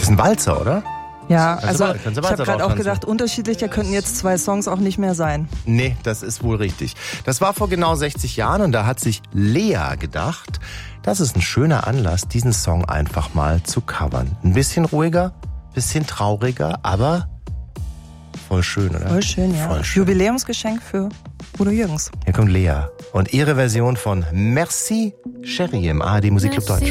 ist ein Walzer, oder? Ja, also ich Kannst du habe Walzer gerade drauf auch gedacht, unterschiedlicher könnten jetzt 2 Songs auch nicht mehr sein. Nee, das ist wohl richtig. Das war vor genau 60 Jahren und da hat sich Lea gedacht, das ist ein schöner Anlass, diesen Song einfach mal zu covern. Ein bisschen ruhiger, bisschen trauriger, aber voll schön, oder? Voll schön, ja. Voll schön. Jubiläumsgeschenk für Udo Jürgens. Hier kommt Lea und ihre Version von Merci Chérie im ARD Musikclub Deutsch.